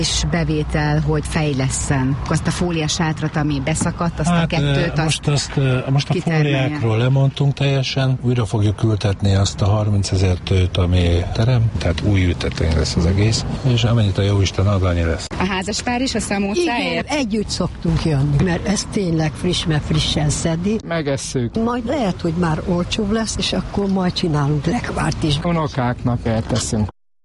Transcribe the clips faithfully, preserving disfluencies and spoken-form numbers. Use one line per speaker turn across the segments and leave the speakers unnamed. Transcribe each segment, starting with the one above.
és bevétel, hogy fejlesszen. Azt a fóliasátrat, ami beszakadt, azt hát, a kettőt, azt
most, azt, most a fóliákról lemondtunk teljesen, újra fogjuk ültetni azt a harmincezer tőt, ami terem, tehát új ültetvény lesz az egész, és amennyit a jóisten ad, annyi lesz.
A házaspár is a szamócáért?
Igen, együtt szoktunk jönni, mert ez tényleg friss, mert frissen szedi.
Megesszük.
Majd lehet, hogy már olcsóbb lesz, és akkor majd csinálunk lekvárt is.
Unokáknak elteszünk.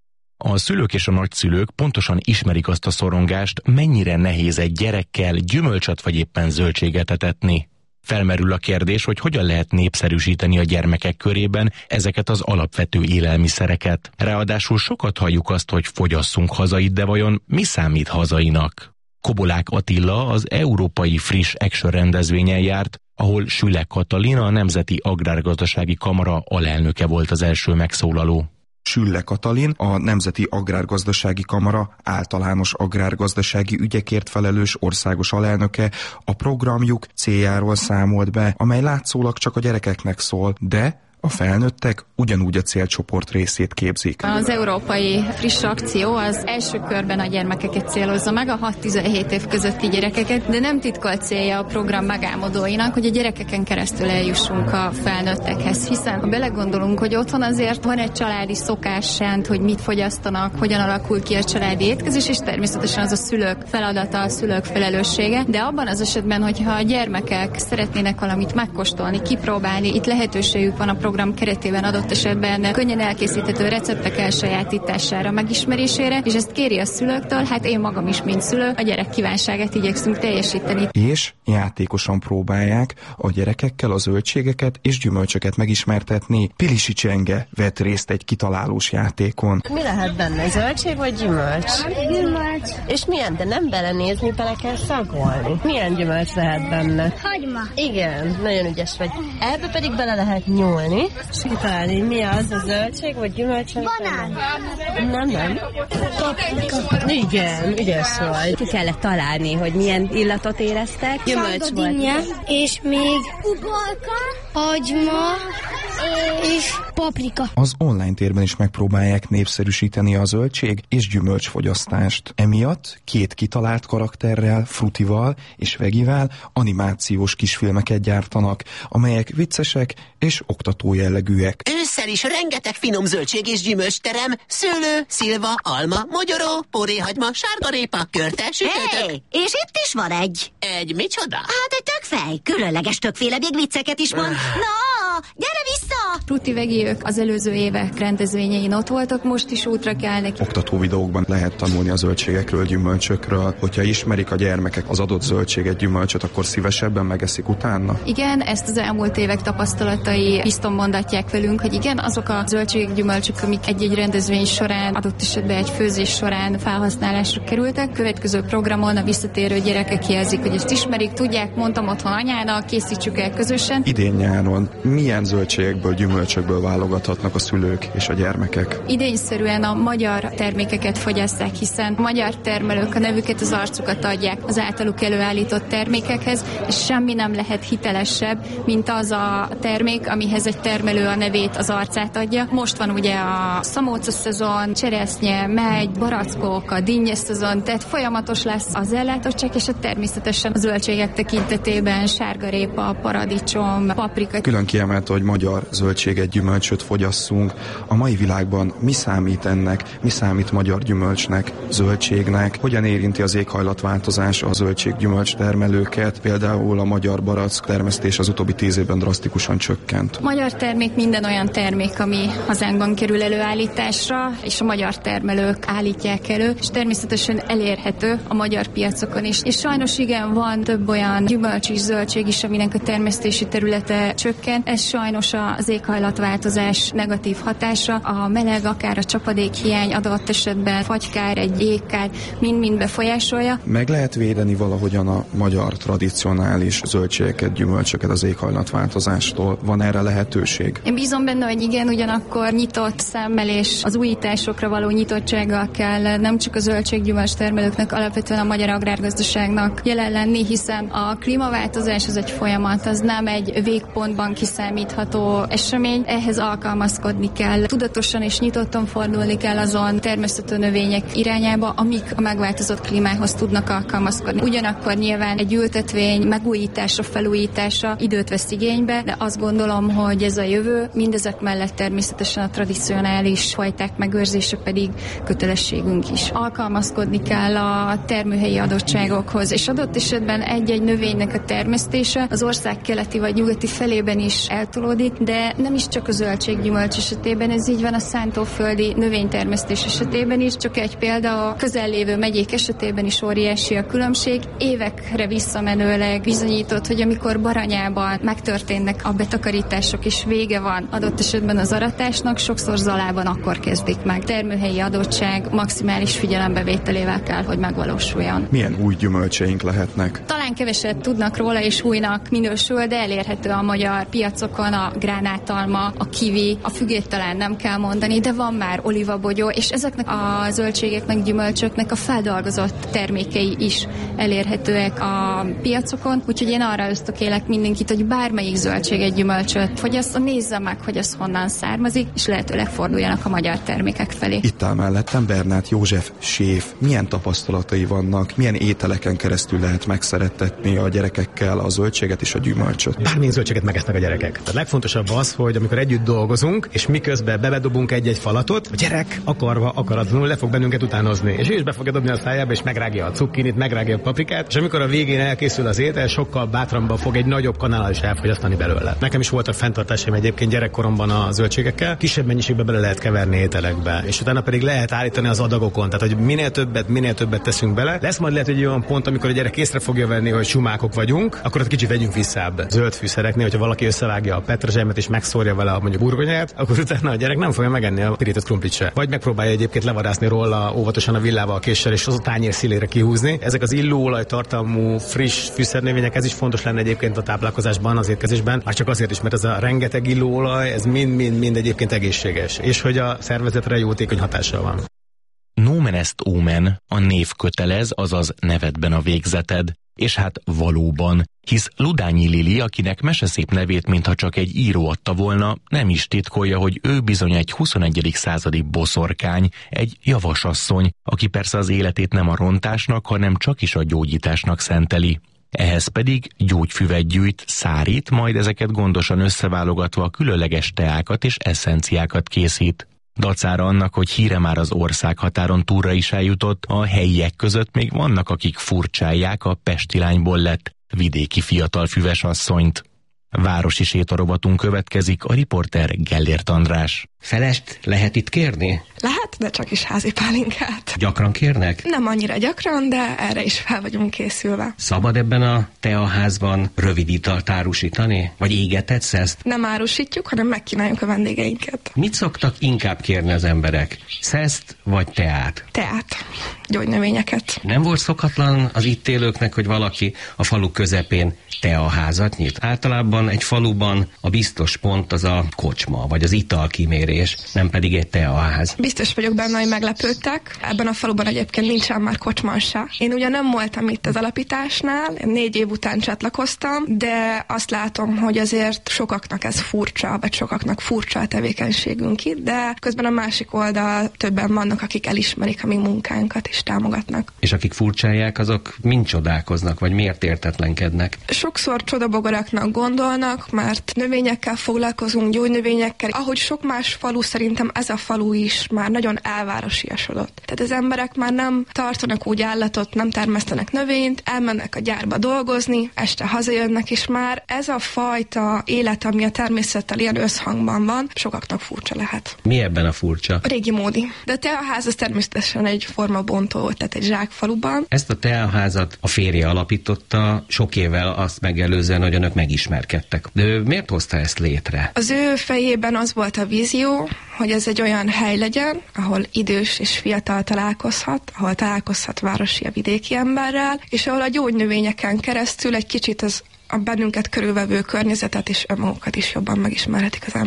A szülők és a nagyszülők pontosan ismerik azt a szorongást, mennyire nehéz egy gyerekkel gyümölcsöt vagy éppen zöldséget etetni. Felmerül a kérdés, hogy hogyan lehet népszerűsíteni a gyermekek körében ezeket az alapvető élelmiszereket. Ráadásul sokat halljuk azt, hogy fogyasszunk hazait, de vajon mi számít hazainak? Kobolák Attila az Európai Friss Action rendezvényen járt, ahol Sülek Katalin, a Nemzeti Agrárgazdasági Kamara alelnöke volt az első megszólaló.
Sülle Katalin, a Nemzeti Agrárgazdasági Kamara általános agrárgazdasági ügyekért felelős országos alelnöke a programjuk céljáról számolt be, amely látszólag csak a gyerekeknek szól, de a felnőttek ugyanúgy a célcsoport részét képzik.
Az Európai Friss Akció az első körben a gyermekeket célozza meg, a hat-tizenhét év közötti gyerekeket, de nem titkolt célja a program megálmodóinak, hogy a gyerekeken keresztül eljussunk a felnőttekhez, hiszen ha belegondolunk, hogy otthon azért van egy családi szokásrend, hogy mit fogyasztanak, hogyan alakul ki a családi étkezés, és természetesen az a szülők feladata, a szülők felelőssége, de abban az esetben, hogyha a gyermekek szeretnének valamit megkóstolni, kipróbálni, itt lehetőségük van a program keretében adott esetben könnyen elkészíthető receptek elsajátítására, megismerésére, és ezt kéri a szülőktől, hát én magam is, mint szülő, a gyerek kívánságát igyekszünk teljesíteni.
És játékosan próbálják a gyerekekkel a zöldségeket és gyümölcsöket megismertetni. Pilisi Csenge vett részt egy kitalálós játékon.
Mi lehet benne, zöldség vagy gyümölcs?
Gyümölcs.
És milyen, de nem belenézni, bele kell szagolni. Milyen gyümölcs lehet benne?
Hagyma.
Igen, nagyon ügyes vagy. Ebbe pedig bele lehet nyúlni. Kitalálni, mi az, a zöldség vagy gyümölcs?
Banán.
Nem, nem.
Paprika.
Igen, ügyes vagy.
Ki kellett találni, hogy milyen illatot éreztek.
Gyümölcs volt. És még uborka, hagyma és paprika.
Az online térben is megpróbálják népszerűsíteni a zöldség és gyümölcsfogyasztást. Emiatt két kitalált karakterrel, frutival és vegivel animációs kisfilmeket gyártanak, amelyek viccesek és oktató jellegűek.
Ősszel is rengeteg finom zöldség és gyümölcs terem, szőlő, szilva, alma, mogyoró, poréhagyma, sárgarépa, körte, sütőtök.
Hey, és itt is van egy.
Egy micsoda?
Hát egy tökfej, különleges tökféle, még vicceket is mond. Na, gyere vissza!
Fruti vegiők az előző évek rendezvényein ott voltak, most is útra kelnek.
Oktató videókban lehet tanulni a zöldségekről, gyümölcsökről. Hogyha ismerik a gyermekek az adott zöldséget, gyümölcsöt, akkor szívesebben megeszik utána?
Igen, ezt az elmúlt évek tapasztalatai bizton mondatják velünk, hogy igen, azok a zöldségek, gyümölcsök, amik egy-egy rendezvény során, adott esetben egy főzés során felhasználásra kerültek. Következő programon a visszatérő gyerekek jelzik, hogy ezt ismerik, tudják, mondtam otthon anyának, készítsük el közösen.
Idén nyáron milyen zöldségekből, gyümölcsökből válogathatnak a szülők és a gyermekek?
Idényszerűen a magyar termékeket fogyasztják, hiszen a magyar termelők a nevüket, az arcukat adják az általuk előállított termékekhez, és semmi nem lehet hitelesebb, mint az a termék, amihez egy termelő a nevét, az arcát adja. Most van ugye a szamóca szezon, cseresznye, megy, barackok, a dinnye szezon, tehát folyamatos lesz az ellátottság, és a természetesen a zöldségek tekintetében sárgarépa, paradicsom, paprika.
Külön kiemelt, hogy magyar zöldséget, gyümölcsöt fogyasszunk. A mai világban mi számít ennek, mi számít magyar gyümölcsnek, zöldségnek, hogyan érinti az éghajlatváltozás a zöldség-gyümölcs termelőket, például a magyar barack termesztés az utóbbi tíz évben drasztikusan csökkent.
Magyar termék minden olyan termék, ami hazánkban kerül előállításra, és a magyar termelők állítják elő, és természetesen elérhető a magyar piacokon is. És sajnos igen, van több olyan gyümölcs és zöldség is, aminek a termesztési területe csökken. Ez sajnos az éghajlatváltozás negatív hatása, a meleg, akár a csapadékhiány adott esetben, fagykár, egy jégkár, mind-mind befolyásolja.
Meg lehet védeni valahogyan a magyar tradicionális zöldségeket, gyümölcsöket az éghajlatváltozástól? Van erre lehetőség?
Én bízom benne, hogy igen, ugyanakkor nyitott szemmel és az újításokra való nyitottsággal kell nem csak a zöldséggyümölcs termelőknek, alapvetően a magyar agrárgazdaságnak jelen lenni, hiszen a klímaváltozás az egy folyamat, az nem egy végpontban kiszámítható esemény, esemény, ehhez alkalmazkodni kell. Tudatosan és nyitottan fordulni kell azon termesztő növények irányába, amik a megváltozott klímához tudnak alkalmazkodni. Ugyanakkor nyilván egy ültetvény megújítása, felújítása időt vesz igénybe, de azt gondolom, hogy ez a jövő, mindezek mellett természetesen a tradicionális fajták megőrzése pedig kötelességünk is. Alkalmazkodni kell a termőhelyi adottságokhoz, és adott esetben egy-egy növénynek a termesztése az ország keleti vagy nyugati felében is eltolódik, de nem is csak a zöldséggyümölcs esetében, ez így van a szántóföldi növénytermesztés esetében is, csak egy példa, a közellévő megyék esetében is óriási a különbség. Évekre visszamenőleg bizonyított, hogy amikor Baranyában megtörténnek a betakarítások és vége van adott esetben az aratásnak, sokszor Zalában akkor kezdik meg. Termőhelyi adottság maximális figyelembevételével kell, hogy megvalósuljon.
Milyen új gyümölcseink lehetnek?
Talán keveset tudnak róla, és újnak minősül, de elérhető a magyar piacokon a gránátalma, a kiwi, a fügét talán nem kell mondani, de van már olivabogyó, és ezeknek a zöldségeknek, gyümölcsöknek a feldolgozott termékei is elérhetőek a piacokon, úgyhogy én arra ösztökélek mindenkit, hogy bármelyik zöldséget, gyümölcsöt fogyasszon, nézze meg, hogy ez honnan származik, és lehetőleg forduljanak a magyar termékek felé.
Itt áll mellettem Bernát József séf. Milyen tapasztalatai vannak, milyen ételeken keresztül lehet megszerettetni a gyerekekkel a zöldséget és a gyümölcsöt?
Bármilyen zöldséget megesznek a gyerekek. A legfontosabb az, hogy amikor együtt dolgozunk, és miközben bebedobunk egy-egy falatot, a gyerek akarva, akaratlanul le fog bennünket utánozni, és ő is be fogja dobni a szájába, és megrágja a cukkinit, megrágja a paprikát, és amikor a végén elkészül az étel, sokkal bátrabban fog egy nagyobb kanállal is elfogyasztani belőle. Nekem is voltak fenntartásaim egyébként gyerekkoromban a zöldségekkel, kisebb mennyiségben bele lehet keverni ételekbe, és utána pedig lehet állítani az adagokon, tehát hogy minél többet, minél többet teszünk bele. Lesz majd lehet egy olyan pont, amikor a gyerek észre fogja venni, hogy sumákok vagyunk, akkor ott kicsit vegyünk visszább. Zöld fűszereknél, hogyha valaki összevágja a petrezselymet és megszórja vele a mondjuk burgonyát, akkor utána a gyerek nem fogja megenni a pirított krumplit se. Vagy megpróbálja egyébként levarászni róla óvatosan a villával, a késsel, és az a tányér szélére kihúzni. Ezek az illóolaj tartalmú friss fűszernövények, ez is fontos lenne egyébként a táplálkozásban, az étkezésben, már csak azért is, mert ez a rengeteg illóolaj, ez mind-mind-mind egyébként egészséges, és hogy a szervezetre jótékony hatással van.
Nomen est omen, a név kötelez, azaz nevedben a végzeted. És hát valóban, hisz Ludányi Lili, akinek meseszép nevét mintha csak egy író adta volna, nem is titkolja, hogy ő bizony egy huszonegyedik századi boszorkány, egy javasasszony, aki persze az életét nem a rontásnak, hanem csak is a gyógyításnak szenteli. Ehhez pedig gyógyfüvet gyűjt, szárít, majd ezeket gondosan összeválogatva a különleges teákat és eszenciákat készít. Dacára annak, hogy híre már az országhatáron túlra is eljutott, a helyiek között még vannak, akik furcsálják a pesti lányból lett vidéki fiatal füves asszonyt. Városi sétarovatunk következik, a riporter Gellért András.
Felest lehet itt kérni?
Lehet, de csak is házi pálinkát.
Gyakran kérnek?
Nem annyira gyakran, de erre is fel vagyunk készülve.
Szabad ebben a teaházban rövid italt árusítani? Vagy égetetsz ezt?
Nem árusítjuk, hanem megkínáljuk a vendégeinket.
Mit szoktak inkább kérni az emberek? Szeszt vagy teát?
Teát. Gyógynövényeket.
Nem volt szokatlan az itt élőknek, hogy valaki a falu közepén teaházat nyit? Általában egy faluban a biztos pont az a kocsma, vagy az italkimérés, nem pedig egy teaház.
Biztos vagyok benne, hogy meglepődtek. Ebben a faluban egyébként nincsen már kocsma se. Én ugye nem voltam itt az alapításnál, négy év után csatlakoztam, de azt látom, hogy azért sokaknak ez furcsa, vagy sokaknak furcsa a tevékenységünk itt, de közben a másik oldal többen vannak, akik elismerik a mi munkánkat és támogatnak.
És akik furcsálják, azok mind csodálkoznak, vagy miért értetlenkednek?
Sokszor csodabogaraknak gondolnak, mert növényekkel foglalkozunk, gyógynövényekkel. Ahogy sok más falu, szerintem ez a falu is már nagyon elvárosiasodott. Tehát az emberek már nem tartanak úgy állatot, nem termesztenek növényt, elmennek a gyárba dolgozni, este hazajönnek, és már ez a fajta élet, ami a természettel ilyen összhangban van, sokaknak furcsa lehet.
Mi ebben a furcsa?
A régi módi. De a teaház az természetesen egy formabontó volt, tehát egy zsákfaluban.
Ezt a teaházat a férje alapította sok évvel azt megelőzően, hogy önök megismerkedtek. De ő miért hozta ezt létre?
Az ő fejében az volt a vízió, hogy ez egy olyan hely legyen, ahol idős és fiatal találkozhat, ahol találkozhat városi a vidéki emberrel, és ahol a gyógynövényeken keresztül egy kicsit az a bennünket körülvevő környezetet és önmagukat is jobban megismerhetik az emberek.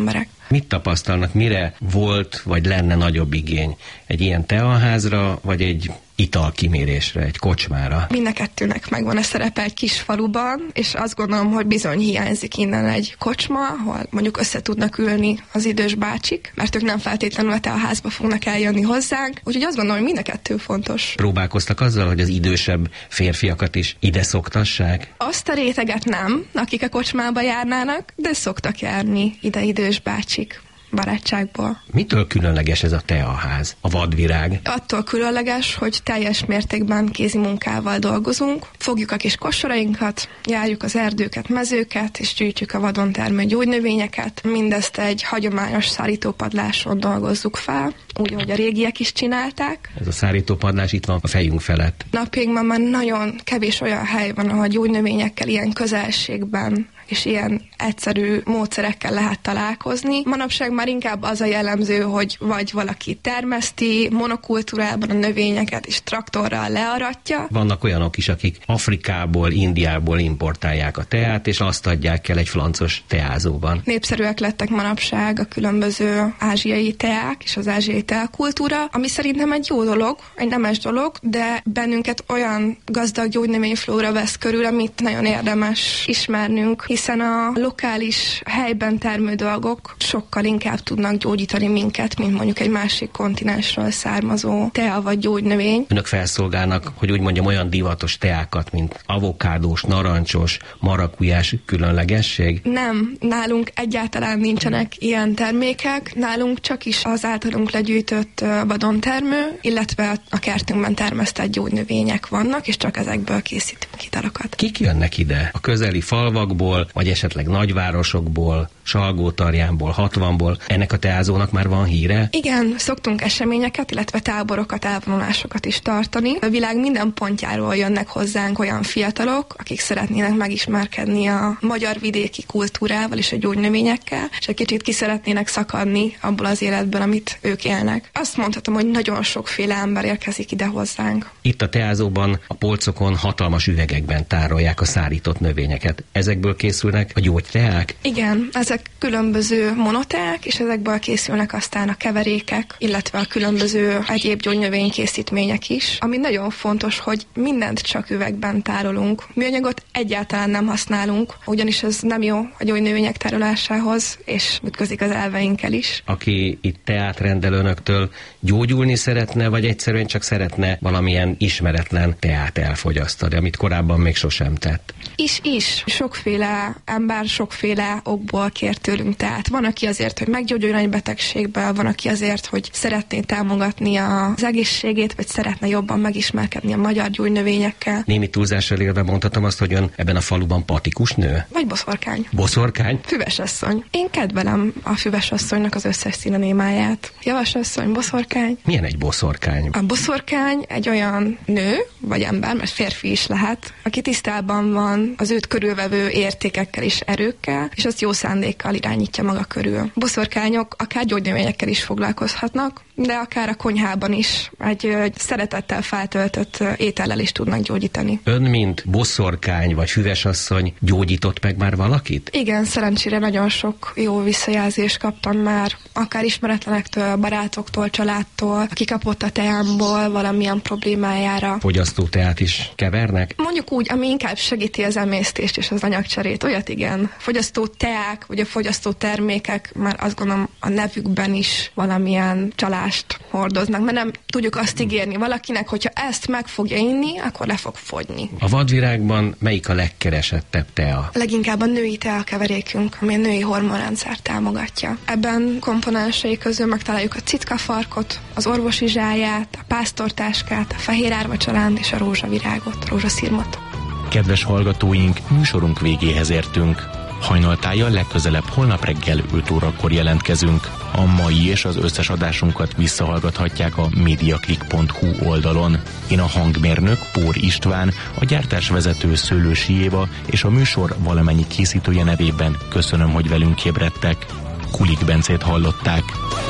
Mit tapasztalnak, mire volt, vagy lenne nagyobb igény? Egy ilyen teaházra, vagy egy italkimérésre, egy kocsmára?
Mind a kettőnek megvan a szerepe egy kis faluban, és azt gondolom, hogy bizony hiányzik innen egy kocsma, ahol mondjuk össze tudnak ülni az idős bácsik, mert ők nem feltétlenül a teaházba fognak eljönni hozzánk, úgyhogy azt gondolom, hogy mind a kettő fontos.
Próbálkoztak azzal, hogy az idősebb férfiakat is ide szoktassák?
Azt a réteget nem, akik a kocsmába járnának, de szoktak járni ide idős bácsik. Barátságból.
Mitől különleges ez a teaház, a vadvirág?
Attól különleges, hogy teljes mértékben kézi munkával dolgozunk. Fogjuk a kis kosarainkat, járjuk az erdőket, mezőket, és gyűjtjük a vadon termő gyógynövényeket. Mindezt egy hagyományos szárítópadláson dolgozzuk fel, úgy, ahogy a régiek is csinálták.
Ez a szárítópadlás itt van a fejünk felett.
Napjainkban már nagyon kevés olyan hely van, ahol gyógynövényekkel ilyen közelségben és ilyen egyszerű módszerekkel lehet találkozni. Manapság már inkább az a jellemző, hogy vagy valaki termeszti monokultúrában a növényeket, és traktorral learatja.
Vannak olyanok is, akik Afrikából, Indiából importálják a teát, és azt adják el egy flancos teázóban.
Népszerűek lettek manapság a különböző ázsiai teák és az ázsiai teakultúra, ami szerintem egy jó dolog, egy nemes dolog, de bennünket olyan gazdag gyógynövényflóra vesz körül, amit nagyon érdemes ismernünk, hiszen a lokális helyben termő dolgok sokkal inkább tudnak gyógyítani minket, mint mondjuk egy másik kontinensről származó tea vagy gyógynövény.
Önök felszolgálnak, hogy úgy mondjam, olyan divatos teákat, mint avokádós, narancsos, marakujás különlegesség?
Nem, nálunk egyáltalán nincsenek ilyen termékek, nálunk csak is az általunk legyűjtött vadontermő, illetve a kertünkben termesztett gyógynövények vannak, és csak ezekből készítünk italokat.
Kik jönnek ide? A közeli falvakból, vagy esetleg nagyvárosokból, Salgótarjánból, hatvanból. Ennek a teázónak már van híre?
Igen, szoktunk eseményeket, illetve táborokat, elvonulásokat is tartani. A világ minden pontjáról jönnek hozzánk olyan fiatalok, akik szeretnének megismerkedni a magyar vidéki kultúrával és a gyógynövényekkel, és egy kicsit ki szeretnének szakadni abból az életből, amit ők élnek. Azt mondhatom, hogy nagyon sokféle ember érkezik ide hozzánk.
Itt a teázóban, a polcokon hatalmas üvegekben tárolják a szárított növényeket. Ezekből készülnek a gyógyteák?
Igen, ezek különböző monoteák, és ezekből készülnek aztán a keverékek, illetve a különböző egyéb gyógynövénykészítmények is. Ami nagyon fontos, hogy mindent csak üvegben tárolunk. Műanyagot egyáltalán nem használunk, ugyanis ez nem jó a gyógynövények tárolásához, és ütközik az elveinkkel is.
Aki itt teát rendel önöktől, gyógyulni szeretne, vagy egyszerűen csak szeretne valamilyen ismeretlen teát elfogyasztani, amit korábban még sosem tett?
Is, is. Sokféle ember, sokféle okból kér tőlünk teát. Van, aki azért, hogy meggyógyuljon egy betegségből, van, aki azért, hogy szeretné támogatni az egészségét, vagy szeretne jobban megismerkedni a magyar gyógynövényekkel.
Némi túlzással élve mondhatom azt, hogy ön ebben a faluban patikus nő?
Vagy boszorkány.
Boszorkány?
Füvesasszony. Én kedvelem a füvesasszonynak az összes színenémáját. Javasasszony, boszorkány.
Milyen egy boszorkány?
A boszorkány egy olyan nő, vagy ember, mert férfi is lehet, aki tisztában van az őt körülvevő értékekkel és erőkkel, és azt jó szándékkal irányítja maga körül. Boszorkányok akár gyógynövényekkel is foglalkozhatnak, de akár a konyhában is egy, egy szeretettel feltöltött étellel is tudnak gyógyítani.
Ön, mint boszorkány vagy füvesasszony, gyógyított meg már valakit?
Igen, szerencsére nagyon sok jó visszajelzést kaptam már, akár ismeretlenektől, barátoktól, családtól, aki kapott a teámból valamilyen problémájára.
Fogyasztó teát is kevernek?
Mondjuk úgy, ami inkább segíti az emésztést és az anyagcserét, olyat igen. Fogyasztó teák, vagy a fogyasztó termékek, már azt gondolom a nevükben is valamilyen csalást hordoznak, mert nem tudjuk azt ígérni valakinek, hogyha ezt meg fogja inni, akkor le fog fogyni.
A vadvirágban melyik a legkeresettebb tea?
Leginkább a női tea keverékünk, ami a női hormonrendszert támogatja. Ebben komponensei közül megtaláljuk a citkafarkot, az orvosi zsáját, a pásztortáskát, a fehér árvacsalánt és a rózsavirágot, rózsaszirmot.
Kedves hallgatóink, műsorunk végéhez értünk. Hajnaltájjal legközelebb holnap reggel öt órakor jelentkezünk. A mai és az összes adásunkat visszahallgathatják a mediaclick pont hu oldalon. Én a hangmérnök Pór István, a gyártásvezető Szőlősi Éva és a műsor valamennyi készítője nevében köszönöm, hogy velünk ébredtek. Kulik Bencét hallották.